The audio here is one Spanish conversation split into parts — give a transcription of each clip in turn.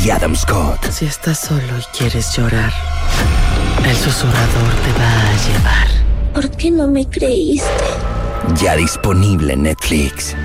y Adam Scott. Si estás solo y quieres llorar, el susurrador te va a llevar. ¿Por qué no me creíste? Ya disponible en Netflix.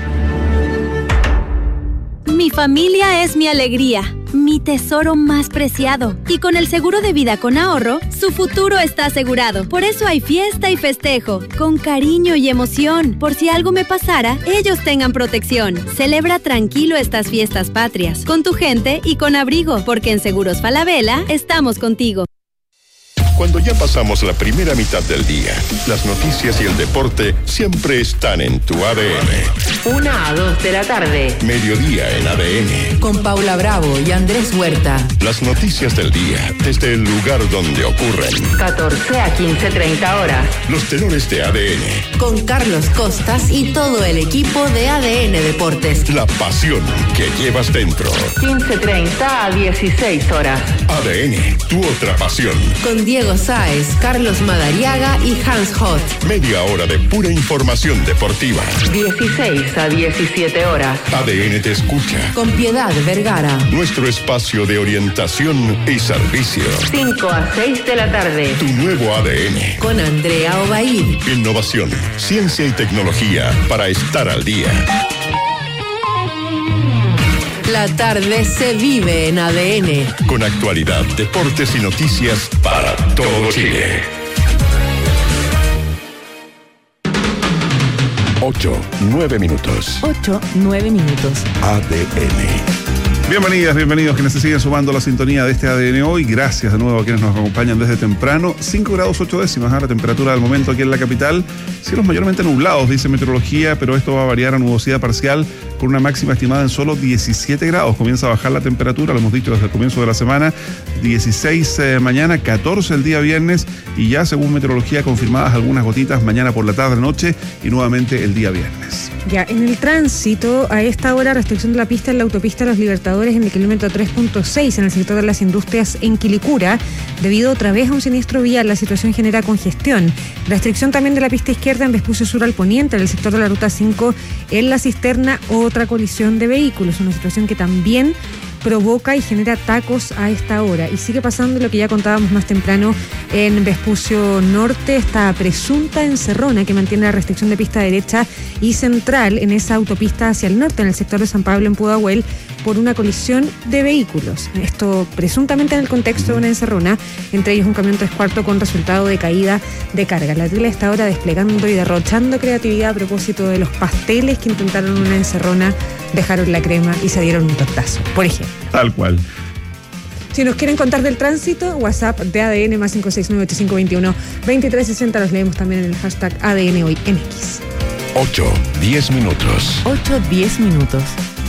Mi familia es mi alegría, mi tesoro más preciado. Y con el seguro de vida con ahorro, su futuro está asegurado. Por eso hay fiesta y festejo, con cariño y emoción. Por si algo me pasara, ellos tengan protección. Celebra tranquilo estas fiestas patrias, con tu gente y con abrigo, porque en Seguros Falabella estamos contigo. Cuando ya pasamos la primera mitad del día, las noticias y el deporte siempre están en tu ADN. 1 a 2 de la tarde. Mediodía en ADN. Con Paula Bravo y Andrés Huerta. Las noticias del día desde el lugar donde ocurren. 14 a 15:30 horas. Los tenores de ADN. Con Carlos Costas y todo el equipo de ADN Deportes. La pasión que llevas dentro. 15:30 a 16 horas. ADN, tu otra pasión. Con Diego Sáez, Carlos Madariaga y Hans Hot. Media hora de pura información deportiva. 16 a 17 horas. ADN te escucha. Con Piedad Vergara. Nuestro espacio de orientación y servicio. 5 a 6 de la tarde. Tu nuevo ADN. Con Andrea Obaid. Innovación, ciencia y tecnología para estar al día. La tarde se vive en ADN. Con actualidad, deportes y noticias para todo Chile. 8-9 minutos. 8-9 minutos. ADN. Bienvenidos quienes se siguen sumando a la sintonía de este ADN hoy. Gracias de nuevo a quienes nos acompañan desde temprano. 5 grados 8 décimas la temperatura del momento aquí en la capital. Cielos mayormente nublados, dice meteorología, pero esto va a variar a nubosidad parcial con una máxima estimada en solo 17 grados. Comienza a bajar la temperatura, lo hemos dicho desde el comienzo de la semana. 16 mañana, 14 el día viernes y ya según meteorología confirmadas algunas gotitas mañana por la tarde, noche y nuevamente el día viernes. Ya, en el tránsito, a esta hora, restricción de la pista en la autopista Los Libertadores en el kilómetro 3.6 en el sector de las industrias en Quilicura, debido otra vez a un siniestro vial. La situación genera congestión. Restricción también de la pista izquierda en Vespucio Sur al Poniente, en el sector de la ruta 5 en La Cisterna, otra colisión de vehículos, una situación que también provoca y genera tacos a esta hora. Y sigue pasando lo que ya contábamos más temprano en Vespucio Norte, esta presunta encerrona que mantiene la restricción de pista derecha y central en esa autopista hacia el norte, en el sector de San Pablo en Pudahuel, por una colisión de vehículos. Esto presuntamente en el contexto de una encerrona, entre ellos un camión 3/4 con resultado de caída de carga. La tele está ahora desplegando y derrochando creatividad a propósito de los pasteles que intentaron una encerrona, dejaron la crema y se dieron un tortazo, por ejemplo. Tal cual. Si nos quieren contar del tránsito, WhatsApp de ADN más 569-8521-2360. Los leemos también en el hashtag ADN hoy en X. 8-10 minutos. 8-10 minutos.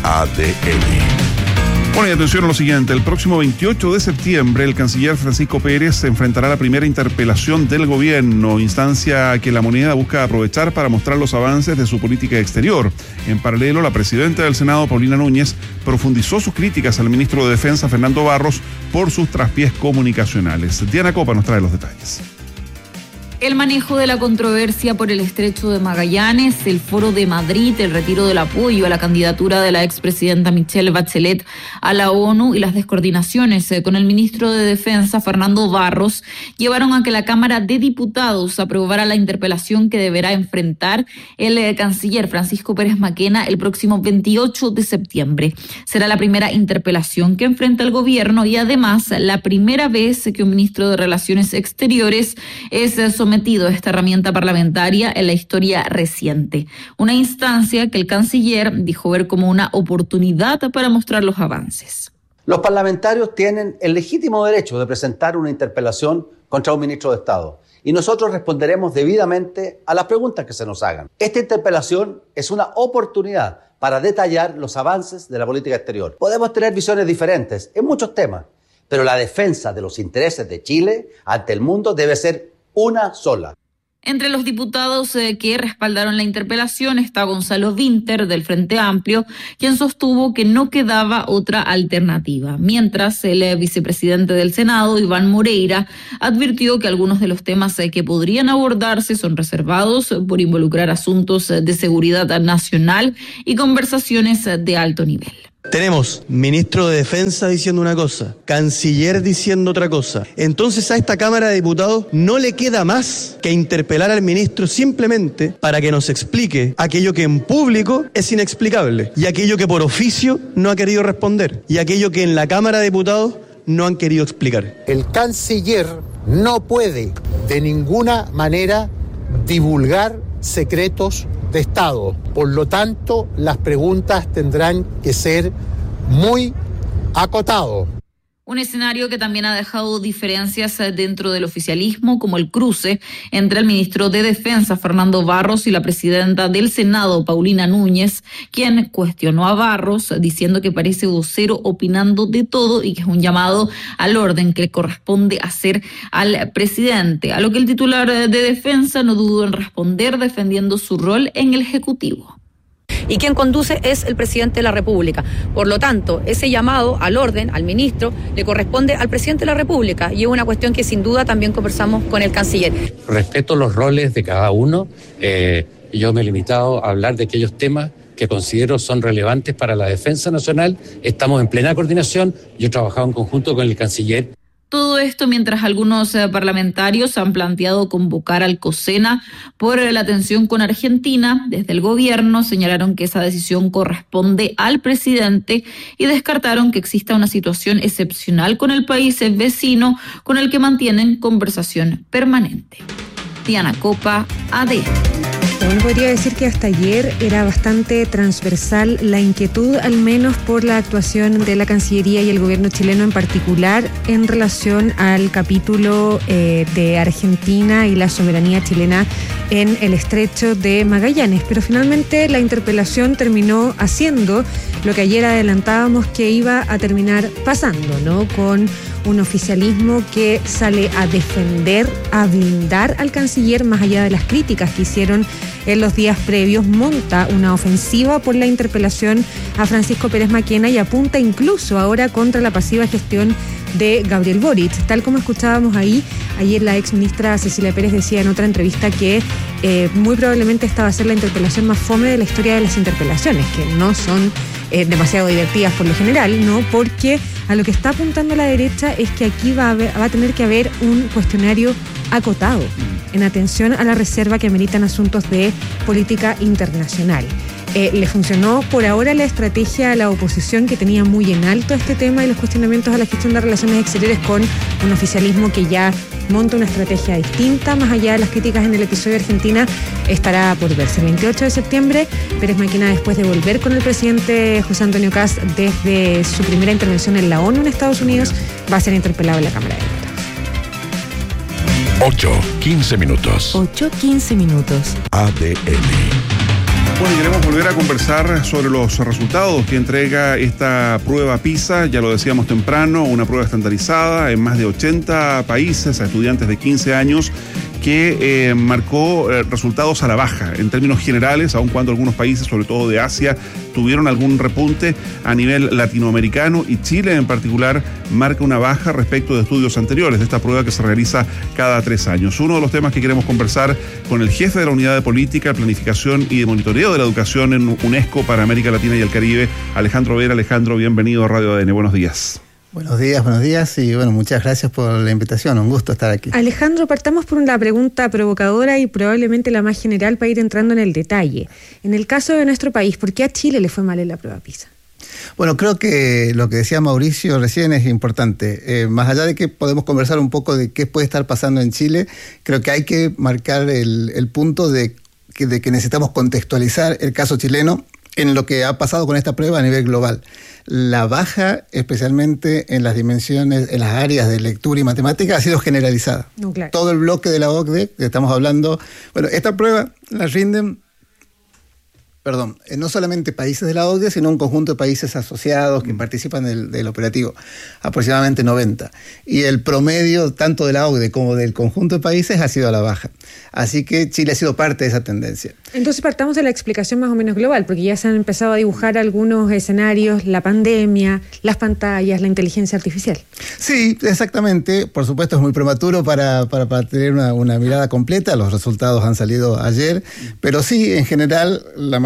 ADN. Bueno, y atención a lo siguiente. El próximo 28 de septiembre, el canciller Francisco Pérez se enfrentará a la primera interpelación del gobierno, instancia que la moneda busca aprovechar para mostrar los avances de su política exterior. En paralelo, la presidenta del Senado, Paulina Núñez, profundizó sus críticas al ministro de Defensa, Fernando Barros, por sus traspiés comunicacionales. Diana Copa nos trae los detalles. El manejo de la controversia por el Estrecho de Magallanes, el Foro de Madrid, el retiro del apoyo a la candidatura de la expresidenta Michelle Bachelet a la ONU y las descoordinaciones con el ministro de Defensa, Fernando Barros, llevaron a que la Cámara de Diputados aprobara la interpelación que deberá enfrentar el canciller Francisco Pérez Maquena el próximo 28 de septiembre. Será la primera interpelación que enfrenta el gobierno y además la primera vez que un ministro de Relaciones Exteriores es sometido a esta herramienta parlamentaria en la historia reciente. Una instancia que el canciller dijo ver como una oportunidad para mostrar los avances. Los parlamentarios tienen el legítimo derecho de presentar una interpelación contra un ministro de Estado y nosotros responderemos debidamente a las preguntas que se nos hagan. Esta interpelación es una oportunidad para detallar los avances de la política exterior. Podemos tener visiones diferentes en muchos temas, pero la defensa de los intereses de Chile ante el mundo debe ser una sola. Entre los diputados que respaldaron la interpelación está Gonzalo Vinter, del Frente Amplio, quien sostuvo que no quedaba otra alternativa, mientras el vicepresidente del Senado, Iván Moreira, advirtió que algunos de los temas que podrían abordarse son reservados por involucrar asuntos de seguridad nacional y conversaciones de alto nivel. Tenemos ministro de Defensa diciendo una cosa, canciller diciendo otra cosa. Entonces a esta Cámara de Diputados no le queda más que interpelar al ministro simplemente para que nos explique aquello que en público es inexplicable y aquello que por oficio no ha querido responder y aquello que en la Cámara de Diputados no han querido explicar. El canciller no puede de ninguna manera divulgar secretos de Estado. Por lo tanto, las preguntas tendrán que ser muy acotadas. Un escenario que también ha dejado diferencias dentro del oficialismo, como el cruce entre el ministro de Defensa, Fernando Barros, y la presidenta del Senado, Paulina Núñez, quien cuestionó a Barros diciendo que parece vocero opinando de todo y que es un llamado al orden que le corresponde hacer al presidente. A lo que el titular de Defensa no dudó en responder defendiendo su rol en el Ejecutivo. Y quien conduce es el presidente de la República. Por lo tanto, ese llamado al orden, al ministro, le corresponde al presidente de la República y es una cuestión que sin duda también conversamos con el canciller. Respeto los roles de cada uno. Yo me he limitado a hablar de aquellos temas que considero son relevantes para la defensa nacional. Estamos en plena coordinación. Yo he trabajado en conjunto con el canciller. Todo esto mientras algunos parlamentarios han planteado convocar al COSENA por la tensión con Argentina. Desde el gobierno señalaron que esa decisión corresponde al presidente y descartaron que exista una situación excepcional con el país vecino con el que mantienen conversación permanente. Diana Copa, ADN. Uno podría decir que hasta ayer era bastante transversal la inquietud, al menos por la actuación de la Cancillería y el gobierno chileno en particular en relación al capítulo de Argentina y la soberanía chilena en el estrecho de Magallanes. Pero finalmente la interpelación terminó haciendo lo que ayer adelantábamos que iba a terminar pasando, ¿no? Con un oficialismo que sale a defender, a blindar al canciller más allá de las críticas que hicieron en los días previos, monta una ofensiva por la interpelación a Francisco Pérez Maquena y apunta incluso ahora contra la pasiva gestión de Gabriel Boric. Tal como escuchábamos ahí, ayer la exministra Cecilia Pérez decía en otra entrevista que muy probablemente esta va a ser la interpelación más fome de la historia de las interpelaciones, que no son demasiado divertidas por lo general, ¿no? Porque a lo que está apuntando la derecha es que aquí va a tener que haber un cuestionario acotado en atención a la reserva que ameritan asuntos de política internacional. Le funcionó por ahora la estrategia a la oposición, que tenía muy en alto este tema y los cuestionamientos a la gestión de relaciones exteriores, con un oficialismo que ya monta una estrategia distinta, más allá de las críticas en el episodio de Argentina. Estará por verse. El 28 de septiembre, Pérez Maquena, después de volver con el presidente José Antonio Kast desde su primera intervención en la ONU en Estados Unidos, va a ser interpelado en la Cámara de Diputados. 8:15 minutos. 8:15 minutos. ADN. Bueno, y queremos volver a conversar sobre los resultados que entrega esta prueba PISA. Ya lo decíamos temprano, una prueba estandarizada en más de 80 países a estudiantes de 15 años que marcó resultados a la baja en términos generales, aun cuando algunos países, sobre todo de Asia, tuvieron algún repunte a nivel latinoamericano, y Chile en particular marca una baja respecto de estudios anteriores de esta prueba que se realiza cada 3 años. Uno de los temas que queremos conversar con el jefe de la Unidad de Política, Planificación y de Monitoreo de la Educación en UNESCO para América Latina y el Caribe, Alejandro Vera. Alejandro, bienvenido a Radio ADN. Buenos días. Buenos días y bueno, muchas gracias por la invitación, un gusto estar aquí. Alejandro, partamos por una pregunta provocadora y probablemente la más general para ir entrando en el detalle. En el caso de nuestro país, ¿por qué a Chile le fue mal en la prueba PISA? Bueno, creo que lo que decía Mauricio recién es importante. Más allá de que podemos conversar un poco de qué puede estar pasando en Chile, creo que hay que marcar el punto de que necesitamos contextualizar el caso chileno en lo que ha pasado con esta prueba a nivel global. La baja, especialmente en las dimensiones, en las áreas de lectura y matemática, ha sido generalizada. No, claro. Todo el bloque de la OCDE, que estamos hablando, bueno, esta prueba la rinden, no solamente países de la OCDE, sino un conjunto de países asociados que participan del operativo, aproximadamente 90. Y el promedio, tanto de la OCDE como del conjunto de países, ha sido a la baja. Así que Chile ha sido parte de esa tendencia. Entonces partamos de la explicación más o menos global, porque ya se han empezado a dibujar algunos escenarios, la pandemia, las pantallas, la inteligencia artificial. Sí, exactamente. Por supuesto es muy prematuro para tener una mirada completa. Los resultados han salido ayer, pero sí, en general, la mayoría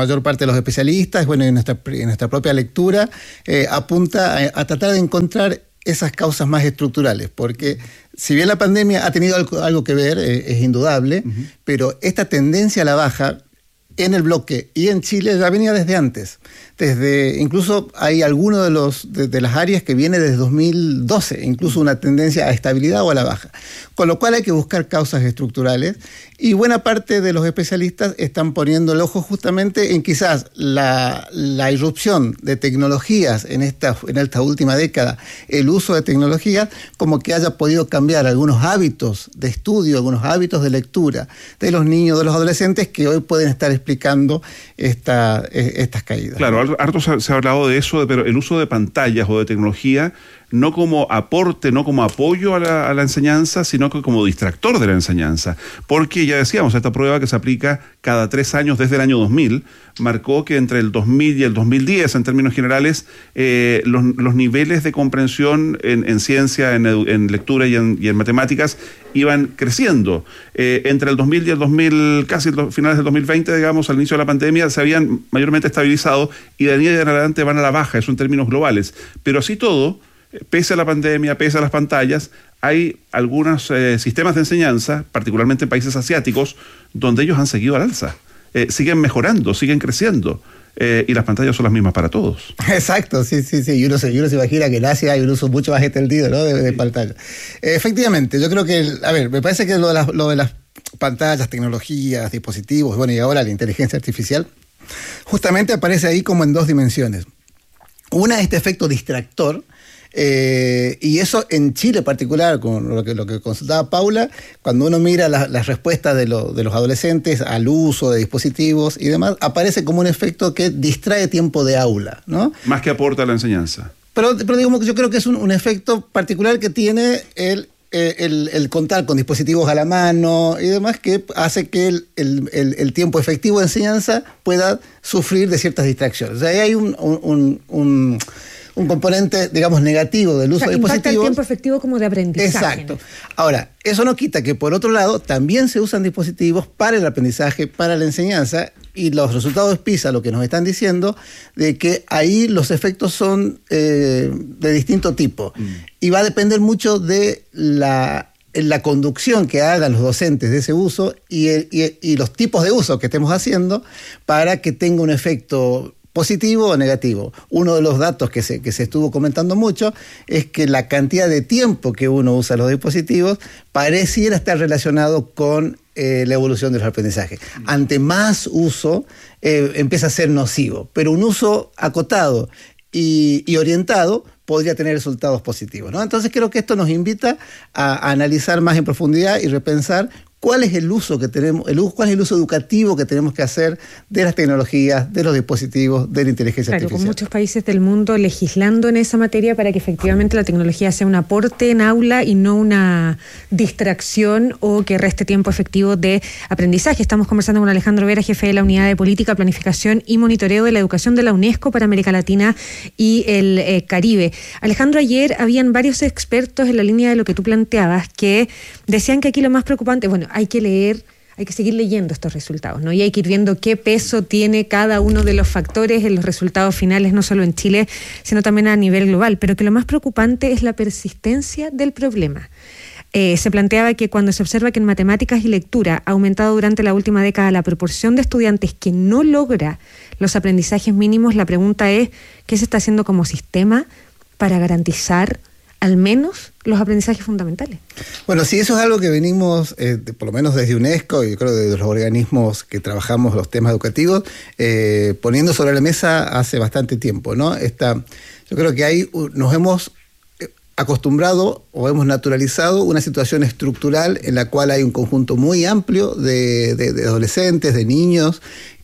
mayor parte de los especialistas, bueno, en nuestra propia lectura, apunta a tratar de encontrar esas causas más estructurales, porque si bien la pandemia ha tenido algo que ver, es indudable, pero esta tendencia a la baja en el bloque y en Chile ya venía desde antes. Incluso hay algunos de las áreas que viene desde 2012, incluso una tendencia a estabilidad o a la baja. Con lo cual hay que buscar causas estructurales y buena parte de los especialistas están poniendo el ojo justamente en quizás la irrupción de tecnologías en esta última década, el uso de tecnologías como que haya podido cambiar algunos hábitos de estudio, algunos hábitos de lectura de los niños, de los adolescentes que hoy pueden estar explicando estas caídas. Claro, harto se ha hablado de eso, pero el uso de pantallas o de tecnología no como aporte, no como apoyo a la enseñanza, sino que como distractor de la enseñanza. Porque ya decíamos, esta prueba que se aplica cada 3 años desde el año 2000, marcó que entre el 2000 y el 2010, en términos generales, los niveles de comprensión en ciencia, en lectura y en matemáticas iban creciendo. Entre el 2000 y el 2000, casi finales del 2020, digamos, al inicio de la pandemia, se habían mayormente estabilizado y de ahí en adelante van a la baja, eso en términos globales. Pero así todo, pese a la pandemia, pese a las pantallas, hay algunos sistemas de enseñanza, particularmente en países asiáticos, donde ellos han seguido al alza. Siguen mejorando, siguen creciendo. Y las pantallas son las mismas para todos. Exacto, sí. Y uno se imagina que en Asia hay un uso mucho más extendido, ¿no? de pantalla. Efectivamente, yo creo que, me parece que lo de las pantallas, tecnologías, dispositivos, bueno, y ahora la inteligencia artificial, justamente aparece ahí como en 2 dimensiones. Una, este efecto distractor, y eso en Chile en particular, con lo que consultaba Paula, cuando uno mira las respuestas de los adolescentes al uso de dispositivos y demás, aparece como un efecto que distrae tiempo de aula, ¿no? Más que aporta a la enseñanza. Pero digamos que yo creo que es un efecto particular que tiene el contar con dispositivos a la mano y demás, que hace que el tiempo efectivo de enseñanza pueda sufrir de ciertas distracciones. O sea, ahí hay un componente, digamos, negativo del uso de dispositivos. Impacta el tiempo efectivo como de aprendizaje. Exacto. Ahora, eso no quita que, por otro lado, también se usan dispositivos para el aprendizaje, para la enseñanza, y los resultados PISA lo que nos están diciendo de que ahí los efectos son de distinto tipo. Y va a depender mucho de la conducción que hagan los docentes de ese uso y los tipos de uso que estemos haciendo para que tenga un efecto positivo o negativo. Uno de los datos que se estuvo comentando mucho es que la cantidad de tiempo que uno usa los dispositivos pareciera estar relacionado con la evolución de los aprendizajes. Ante más uso, empieza a ser nocivo, pero un uso acotado y orientado podría tener resultados positivos, ¿no? Entonces creo que esto nos invita a analizar más en profundidad y repensar cuál es el uso que tenemos, cuál es el uso educativo que tenemos que hacer de las tecnologías, de los dispositivos, de la inteligencia artificial. Con muchos países del mundo legislando en esa materia para que efectivamente la tecnología sea un aporte en aula y no una distracción o que reste tiempo efectivo de aprendizaje. Estamos conversando con Alejandro Vera, jefe de la Unidad de Política, Planificación y Monitoreo de la Educación de la UNESCO para América Latina y el Caribe. Alejandro, ayer habían varios expertos en la línea de lo que tú planteabas que decían que aquí lo más preocupante, bueno, hay que seguir leyendo estos resultados, ¿no? Y hay que ir viendo qué peso tiene cada uno de los factores en los resultados finales, no solo en Chile, sino también a nivel global. Pero que lo más preocupante es la persistencia del problema. Se planteaba que cuando se observa que en matemáticas y lectura ha aumentado durante la última década la proporción de estudiantes que no logra los aprendizajes mínimos, la pregunta es, ¿qué se está haciendo como sistema para garantizar al menos los aprendizajes fundamentales? Bueno, sí, eso es algo que venimos, por lo menos desde UNESCO y creo de los organismos que trabajamos los temas educativos, poniendo sobre la mesa hace bastante tiempo, ¿no? Yo creo que ahí nos hemos acostumbrado o hemos naturalizado una situación estructural en la cual hay un conjunto muy amplio de adolescentes, de niños,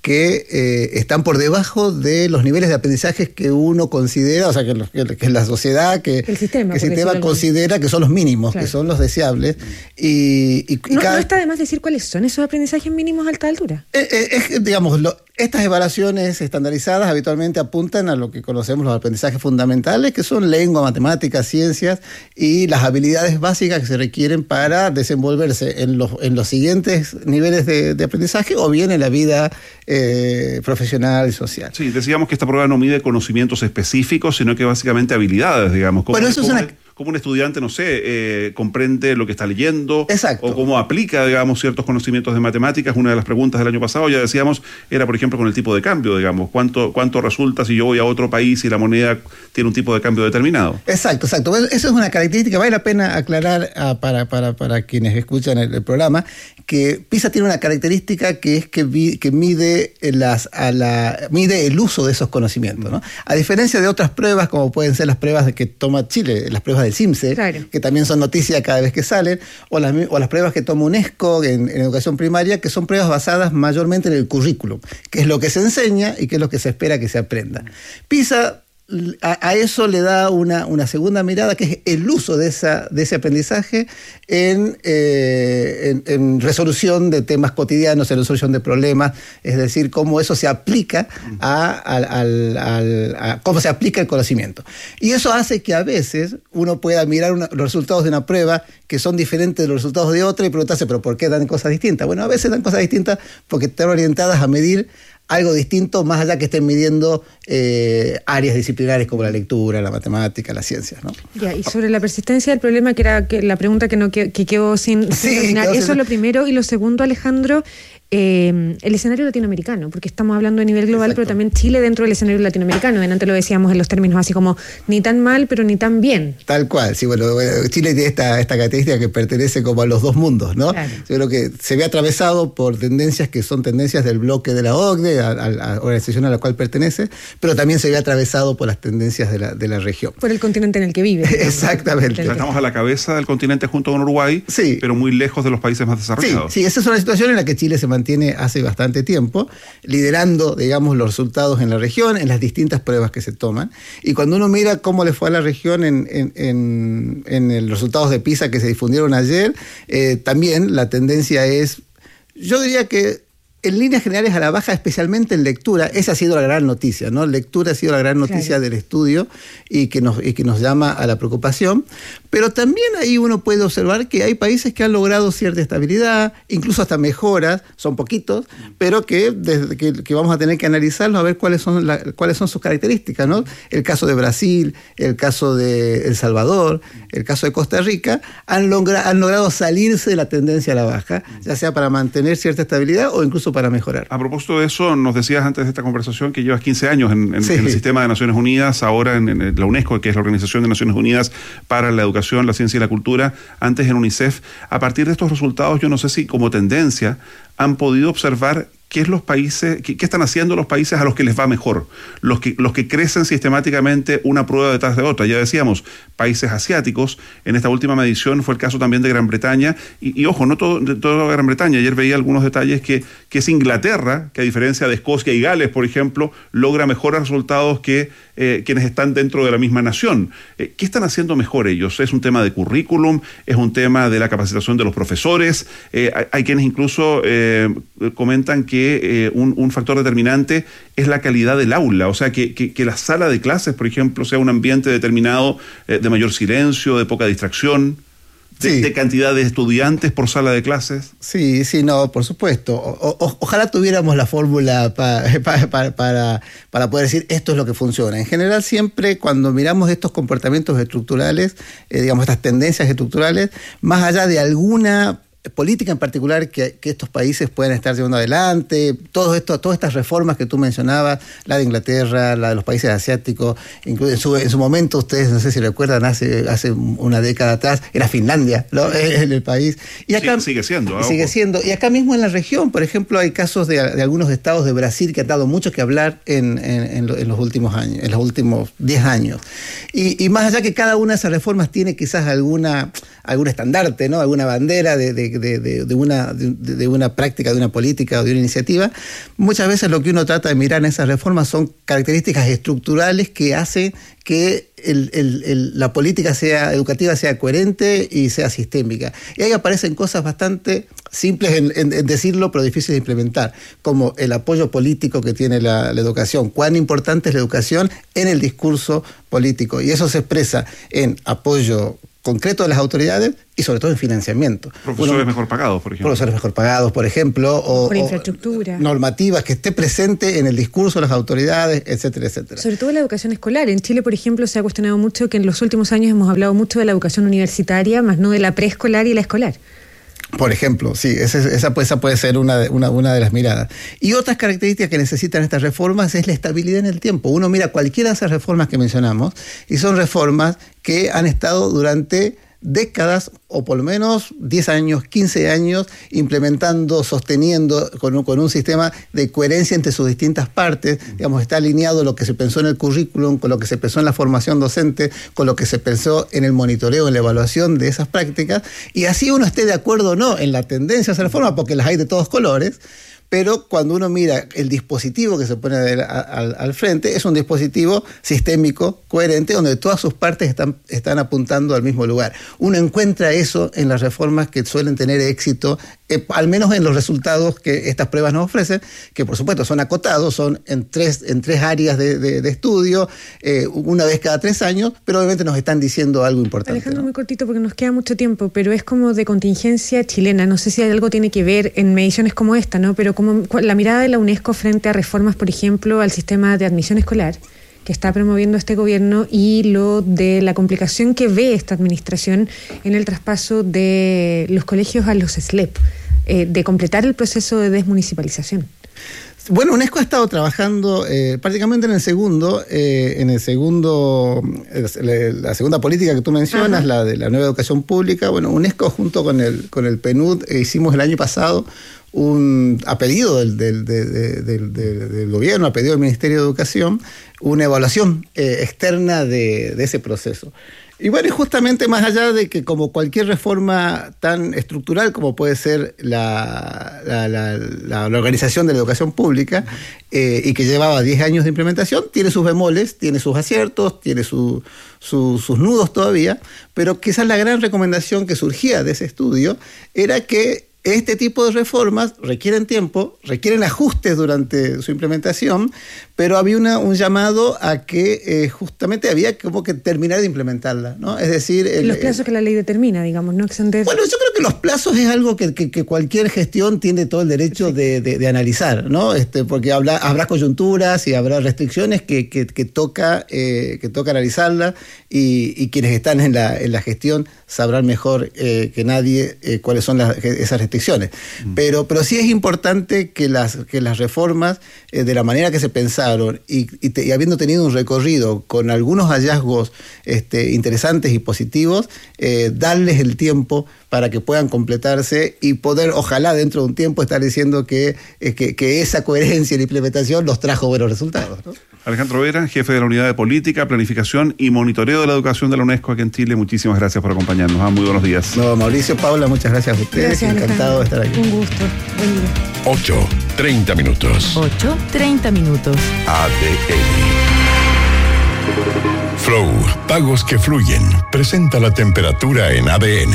que están por debajo de los niveles de aprendizajes que uno considera, o sea, que la sociedad, que el sistema considera que son los mínimos, claro, que son los deseables. No está de más decir cuáles son esos aprendizajes mínimos a alta altura. Digamos, Estas evaluaciones estandarizadas habitualmente apuntan a lo que conocemos los aprendizajes fundamentales, que son lengua, matemáticas, ciencias y las habilidades básicas que se requieren para desenvolverse en los siguientes niveles de aprendizaje o bien en la vida profesional y social. Sí, decíamos que esta prueba no mide conocimientos específicos, sino que básicamente habilidades, digamos. Bueno, eso como un estudiante, no sé, comprende lo que está leyendo. Exacto. O cómo aplica, digamos, ciertos conocimientos de matemáticas. Una de las preguntas del año pasado, ya decíamos, era, por ejemplo, con el tipo de cambio, digamos. ¿Cuánto resulta si yo voy a otro país y la moneda tiene un tipo de cambio determinado? Exacto. Bueno, eso es una característica. Vale la pena aclarar para quienes escuchan el programa que PISA tiene una característica que es que mide mide el uso de esos conocimientos, ¿no? A diferencia de otras pruebas, como pueden ser las pruebas que toma Chile, las pruebas del CIMSE, claro, que también son noticia cada vez que salen, o las pruebas que toma UNESCO en educación primaria, que son pruebas basadas mayormente en el currículum, que es lo que se enseña y que es lo que se espera que se aprenda. PISA a eso le da una segunda mirada, que es el uso de ese aprendizaje en resolución de temas cotidianos, en resolución de problemas, es decir, cómo eso se aplica a cómo se aplica el conocimiento. Y eso hace que a veces uno pueda mirar los resultados de una prueba que son diferentes de los resultados de otra y preguntarse, ¿pero por qué dan cosas distintas? Bueno, a veces dan cosas distintas porque están orientadas a medir algo distinto, más allá que estén midiendo áreas disciplinares como la lectura, la matemática, las ciencias, ¿no? Ya, y sobre la persistencia del problema, que era la pregunta que quedó sin terminar, eso es lo primero. Y lo segundo, Alejandro, el escenario latinoamericano, porque estamos hablando a nivel global, pero también Chile dentro del escenario latinoamericano. Antes lo decíamos en los términos así como ni tan mal, pero ni tan bien. Tal cual, sí, bueno, Chile tiene esta característica que pertenece como a los dos mundos, ¿no? Claro. Yo creo que se ve atravesado por tendencias que son tendencias del bloque de la OCDE, a la organización a la cual pertenece, pero también se ve atravesado por las tendencias de la región. Por el continente en el que vive. Exactamente. Estamos a la cabeza del continente junto con Uruguay, sí, pero muy lejos de los países más desarrollados. Sí, esa es una situación en la que Chile se mantiene hace bastante tiempo, liderando, digamos, los resultados en la región, en las distintas pruebas que se toman. Y cuando uno mira cómo le fue a la región en los resultados de PISA que se difundieron ayer, también la tendencia es, yo diría que en líneas generales a la baja, especialmente en lectura. Esa ha sido la gran noticia, ¿no? Lectura ha sido la gran noticia, claro, del estudio y que nos llama a la preocupación. Pero también ahí uno puede observar que hay países que han logrado cierta estabilidad, incluso hasta mejoras, son poquitos, pero que vamos a tener que analizarlos a ver cuáles son sus características, ¿no? El caso de Brasil, el caso de El Salvador, el caso de Costa Rica, han logrado salirse de la tendencia a la baja, ya sea para mantener cierta estabilidad o incluso para mejorar. A propósito de eso, nos decías antes de esta conversación que llevas 15 años en el sistema de Naciones Unidas, ahora en la UNESCO, que es la Organización de Naciones Unidas para la Educación, la Ciencia y la Cultura, antes en UNICEF. A partir de estos resultados, yo no sé si como tendencia han podido observar qué están haciendo los países a los que les va mejor, los que crecen sistemáticamente una prueba detrás de otra. Ya decíamos, países asiáticos, en esta última medición fue el caso también de Gran Bretaña, y ojo, no todo Gran Bretaña, ayer veía algunos detalles que es Inglaterra, que a diferencia de Escocia y Gales, por ejemplo, logra mejores resultados que quienes están dentro de la misma nación. ¿Qué están haciendo mejor ellos? ¿Es un tema de currículum? ¿Es un tema de la capacitación de los profesores? Hay quienes incluso comentan que un factor determinante es la calidad del aula, o sea, que la sala de clases, por ejemplo, sea un ambiente determinado de mayor silencio, de poca distracción, de cantidad de estudiantes por sala de clases. Sí, no, por supuesto. Ojalá tuviéramos la fórmula para poder decir esto es lo que funciona. En general, siempre cuando miramos estos comportamientos estructurales, digamos, estas tendencias estructurales, más allá de alguna política en particular que estos países puedan estar llevando adelante, todas estas reformas que tú mencionabas, la de Inglaterra, la de los países asiáticos, incluso en su momento, ustedes no sé si recuerdan, hace una década atrás, era Finlandia, ¿no? En el país. Y acá sigue siendo. Y acá mismo en la región, por ejemplo, hay casos de algunos estados de Brasil que han dado mucho que hablar en los últimos años, en los últimos 10 años. Y más allá que cada una de esas reformas tiene quizás alguna algún estandarte, ¿no? Alguna bandera de una práctica, de una política o de una iniciativa. Muchas veces lo que uno trata de mirar en esas reformas son características estructurales que hacen que la política educativa sea coherente y sea sistémica. Y ahí aparecen cosas bastante simples en decirlo, pero difíciles de implementar, como el apoyo político que tiene la educación. Cuán importante es la educación en el discurso político. Y eso se expresa en apoyo concreto de las autoridades y sobre todo en financiamiento. Profesores mejor pagados, por ejemplo. Profesores mejor pagados, por ejemplo. Por infraestructura. Normativas que esté presente en el discurso de las autoridades, etcétera, etcétera. Sobre todo la educación escolar. En Chile, por ejemplo, se ha cuestionado mucho que en los últimos años hemos hablado mucho de la educación universitaria, más no de la preescolar y la escolar. Por ejemplo, sí, esa puede ser una de las miradas. Y otras características que necesitan estas reformas es la estabilidad en el tiempo. Uno mira cualquiera de esas reformas que mencionamos y son reformas que han estado durante décadas o por lo menos 10 años, 15 años implementando, sosteniendo con un sistema de coherencia entre sus distintas partes. Digamos, está alineado lo que se pensó en el currículum con lo que se pensó en la formación docente, con lo que se pensó en el monitoreo, en la evaluación de esas prácticas, y así uno esté de acuerdo o no en la tendencia a esa reforma, porque las hay de todos colores. Pero cuando uno mira el dispositivo que se pone al frente, es un dispositivo sistémico, coherente, donde todas sus partes están apuntando al mismo lugar. Uno encuentra eso en las reformas que suelen tener éxito, al menos en los resultados que estas pruebas nos ofrecen, que por supuesto son acotados, son en tres áreas de estudio, una vez cada 3 años, pero obviamente nos están diciendo algo importante. Alejandro, ¿no? Muy cortito porque nos queda mucho tiempo, pero es como de contingencia chilena. No sé si algo tiene que ver en mediciones como esta, ¿no? Pero como la mirada de la UNESCO frente a reformas, por ejemplo, al sistema de admisión escolar que está promoviendo este gobierno y lo de la complicación que ve esta administración en el traspaso de los colegios a los SLEP, de completar el proceso de desmunicipalización. Bueno, UNESCO ha estado trabajando prácticamente en la segunda política que tú mencionas, Ajá. La de la nueva educación pública. Bueno, UNESCO junto con el PNUD hicimos el año pasado a pedido del gobierno, a pedido del Ministerio de Educación, una evaluación externa de ese proceso. Y bueno, y justamente más allá de que como cualquier reforma tan estructural como puede ser la organización de la educación pública, y que llevaba 10 años de implementación, tiene sus bemoles, tiene sus aciertos, tiene sus nudos todavía, pero quizás la gran recomendación que surgía de ese estudio era que este tipo de reformas requieren tiempo, requieren ajustes durante su implementación, pero había un llamado a que justamente había como que terminar de implementarla, ¿no? Es decir... los plazos que la ley determina, digamos, ¿no? Bueno, yo creo que los plazos es algo que cualquier gestión tiene todo el derecho de analizar, ¿no? Porque habrá coyunturas y habrá restricciones que toca analizarlas, y quienes están en la gestión sabrán mejor que nadie cuáles son esas restricciones. Pero sí es importante que las reformas, de la manera que se pensaron y habiendo tenido un recorrido con algunos hallazgos interesantes y positivos, darles el tiempo para que puedan completarse y poder, ojalá dentro de un tiempo, estar diciendo que esa coherencia en la implementación nos trajo buenos resultados, ¿no? Alejandro Vera, jefe de la Unidad de Política, Planificación y Monitoreo de la Educación de la UNESCO aquí en Chile, muchísimas gracias por acompañarnos. Muy buenos días. No, Mauricio, Paula, muchas gracias a ustedes. Gracias, encantado de estar aquí. Un gusto. Buen día. 8:30 minutos. 8:30 minutos. ADN. Flow, pagos que fluyen. Presenta la temperatura en ADN.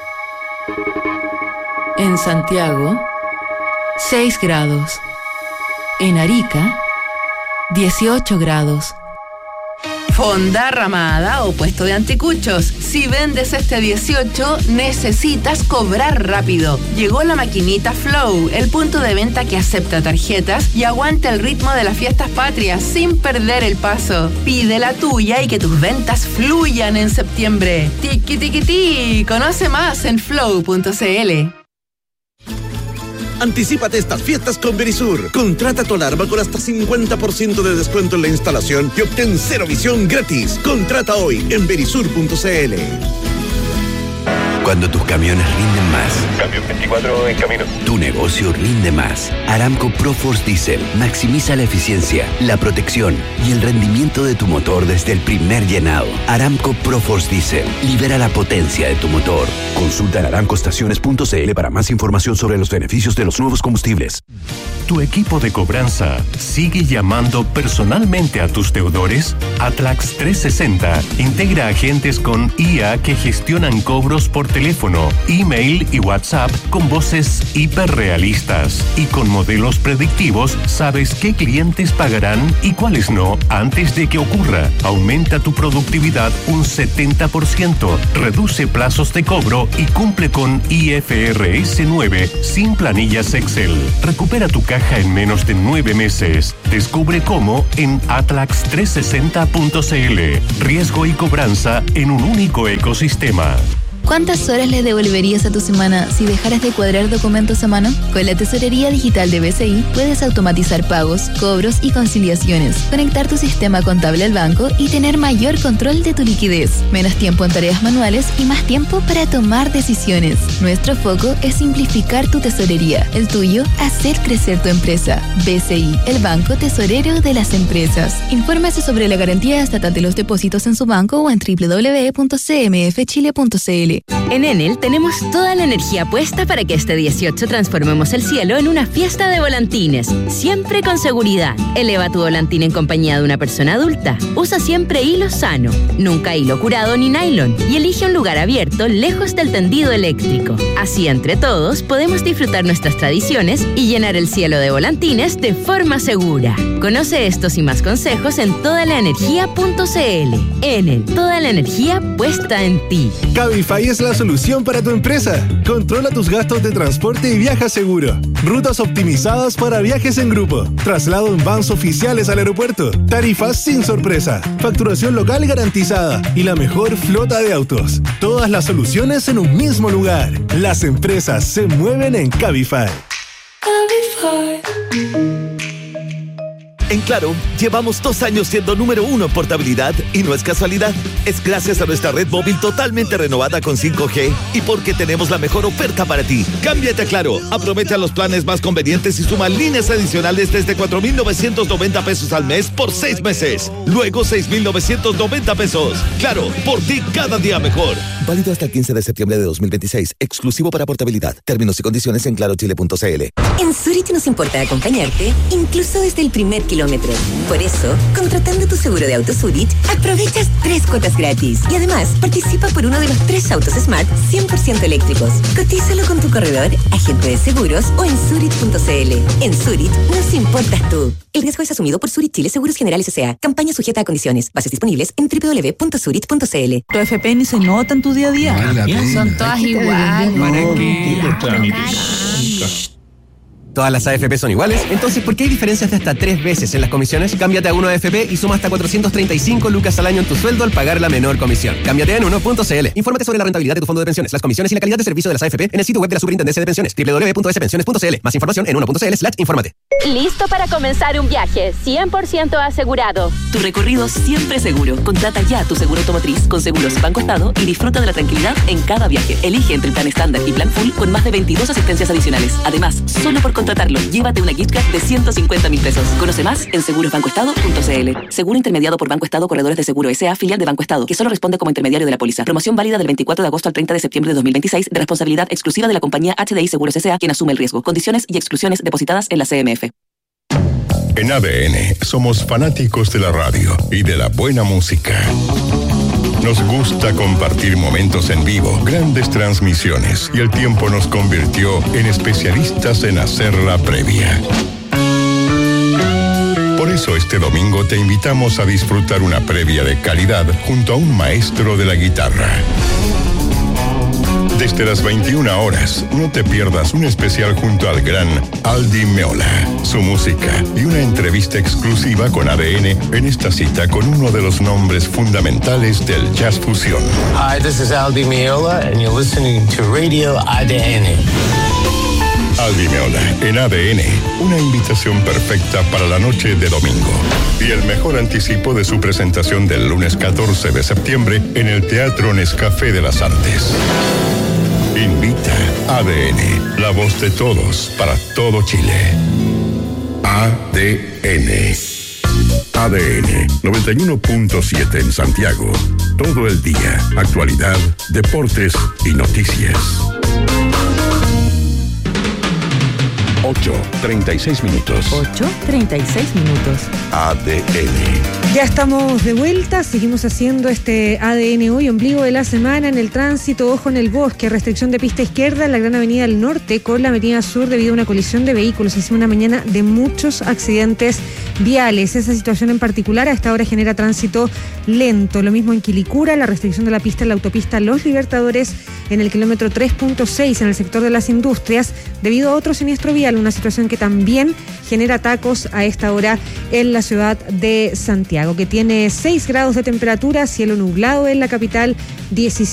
En Santiago, 6 grados. En Arica, 18 grados. Fonda, ramada o puesto de anticuchos. Si vendes este 18, necesitas cobrar rápido. Llegó la maquinita Flow, el punto de venta que acepta tarjetas y aguanta el ritmo de las fiestas patrias sin perder el paso. Pide la tuya y que tus ventas fluyan en septiembre. Tiki tiki ti. Conoce más en flow.cl. Anticípate estas fiestas con Verisur. Contrata tu alarma con hasta 50% de descuento en la instalación y obtén cero visión gratis. Contrata hoy en verisur.cl. Cuando tus camiones rinden más. Cambio 24 en camino. Tu negocio rinde más. Aramco ProForce Diesel maximiza la eficiencia, la protección y el rendimiento de tu motor desde el primer llenado. Aramco ProForce Diesel libera la potencia de tu motor. Consulta en aramcoestaciones.cl para más información sobre los beneficios de los nuevos combustibles. ¿Tu equipo de cobranza sigue llamando personalmente a tus deudores? Atlax 360 integra agentes con IA que gestionan cobros por teléfono, email y WhatsApp con voces hiperrealistas. Y con modelos predictivos sabes qué clientes pagarán y cuáles no antes de que ocurra. Aumenta tu productividad un 70%, reduce plazos de cobro y cumple con IFRS 9 sin planillas Excel. Recupera tu caja en menos de 9 meses. Descubre cómo en atlax360.cl. Riesgo y cobranza en un único ecosistema. ¿Cuántas horas le devolverías a tu semana si dejaras de cuadrar documentos a mano? Con la tesorería digital de BCI puedes automatizar pagos, cobros y conciliaciones, conectar tu sistema contable al banco y tener mayor control de tu liquidez, menos tiempo en tareas manuales y más tiempo para tomar decisiones. Nuestro foco es simplificar tu tesorería, el tuyo, hacer crecer tu empresa. BCI, el banco tesorero de las empresas. Infórmese sobre la garantía estatal de los depósitos en su banco o en www.cmfchile.cl. En Enel tenemos toda la energía puesta para que este 18 transformemos el cielo en una fiesta de volantines, siempre con seguridad. Eleva tu volantín en compañía de una persona adulta. Usa siempre hilo sano, nunca hilo curado ni nylon, y elige un lugar abierto lejos del tendido eléctrico. Así, entre todos, podemos disfrutar nuestras tradiciones y llenar el cielo de volantines de forma segura. Conoce estos y más consejos en todalaenergia.cl. Enel, toda la energía puesta en ti. Cabify es la solución para tu empresa. Controla tus gastos de transporte y viaja seguro. Rutas optimizadas para viajes en grupo. Traslado en vans oficiales al aeropuerto. Tarifas sin sorpresa. Facturación local garantizada. Y la mejor flota de autos. Todas las soluciones en un mismo lugar. Las empresas se mueven en Cabify. En Claro, llevamos 2 años siendo número 1 en portabilidad y no es casualidad. Es gracias a nuestra red móvil totalmente renovada con 5G y porque tenemos la mejor oferta para ti. Cámbiate a Claro, aprovecha los planes más convenientes y suma líneas adicionales desde 4,990 pesos al mes por 6 meses. Luego 6,990 pesos. Claro, por ti cada día mejor. Válido hasta el 15 de septiembre de 2026. Exclusivo para portabilidad. Términos y condiciones en clarochile.cl. En Zurich nos importa acompañarte incluso desde el primer kilómetro. Por eso, contratando tu seguro de auto Zurich, aprovechas 3 cuotas gratis. Y además, participa por uno de los 3 autos Smart 100% eléctricos. Cotízalo con tu corredor, agente de seguros o en Zurich.cl. En Zurich nos importas tú. El riesgo es asumido por Zurich Chile Seguros Generales S.A. Campaña sujeta a condiciones. Bases disponibles en www.zurich.cl. Tu FP ni se nota en tu día a día. Son todas iguales. ¿Para qué? ¿Todas las AFP son iguales? Entonces, ¿por qué hay diferencias de hasta 3 veces en las comisiones? Cámbiate a 1AFP y suma hasta 435 lucas al año en tu sueldo al pagar la menor comisión. Cámbiate en 1.cl. Infórmate sobre la rentabilidad de tu fondo de pensiones, las comisiones y la calidad de servicio de las AFP en el sitio web de la Superintendencia de Pensiones, www.spensiones.cl. Más información en 1.cl/infórmate. Listo para comenzar un viaje 100% asegurado. Tu recorrido siempre seguro. Contrata ya tu seguro automotriz con Seguros Banco Estado y disfruta de la tranquilidad en cada viaje. Elige entre el plan estándar y plan full con más de 22 asistencias adicionales. Además, solo por contratarlo, llévate una gift card de 150.000 pesos. Conoce más en segurosbancoestado.cl. Seguro intermediado por Banco Estado Corredores de Seguro S.A., filial de Banco Estado, que solo responde como intermediario de la póliza. Promoción válida del 24 de agosto al 30 de septiembre de 2026, de responsabilidad exclusiva de la compañía HDI Seguros S.A., quien asume el riesgo. Condiciones y exclusiones depositadas en la CMF. En ADN somos fanáticos de la radio y de la buena música. Nos gusta compartir momentos en vivo, grandes transmisiones, y el tiempo nos convirtió en especialistas en hacer la previa. Por eso este domingo te invitamos a disfrutar una previa de calidad junto a un maestro de la guitarra. Desde las 21 horas, no te pierdas un especial junto al gran Aldi Meola, su música y una entrevista exclusiva con ADN en esta cita con uno de los nombres fundamentales del jazz fusión. Hi, this is Aldi Meola and you're listening to Radio ADN. Aldi Meola en ADN, una invitación perfecta para la noche de domingo. Y el mejor anticipo de su presentación del lunes 14 de septiembre en el Teatro Nescafé de las Artes. Invita ADN, la voz de todos para todo Chile. ADN. ADN 91.7 en Santiago. Todo el día. Actualidad, deportes y noticias. 8:36 minutos. 8:36 minutos. ADN. Ya estamos de vuelta, seguimos haciendo este ADN hoy, ombligo de la semana en el tránsito. Ojo en el bosque, restricción de pista izquierda en la Gran Avenida del Norte con la Avenida Sur debido a una colisión de vehículos. Ha sido una mañana de muchos accidentes viales. Esa situación en particular a esta hora genera tránsito lento. Lo mismo en Quilicura, la restricción de la pista en la autopista Los Libertadores en el kilómetro 3.6 en el sector de las Industrias debido a otro siniestro vial, una situación que también genera tacos a esta hora en la ciudad de Santiago, que tiene 6 grados de temperatura, cielo nublado en la capital, 17